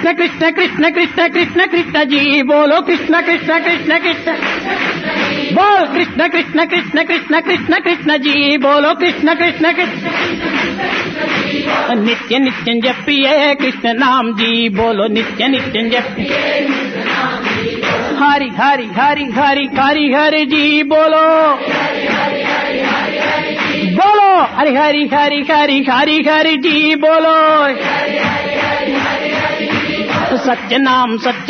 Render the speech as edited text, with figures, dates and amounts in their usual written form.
कृष्ण कृष्ण कृष्ण कृष्ण कृष्ण कृष्ण जी बोलो कृष्ण कृष्ण कृष्ण कृष्ण बोल कृष्ण कृष्ण कृष्ण कृष्ण कृष्ण कृष्ण जी बोलो कृष्ण कृष्ण कृष्ण नित्य नित्य जपिए कृष्ण नाम जी बोलो नित्य नित्य जपिए हरि हरि हरि हरि हरि हरि जी बोलो बोलो हरि हरि हरि हरि हरि हरि जी बोलो सत्य नाम सत्य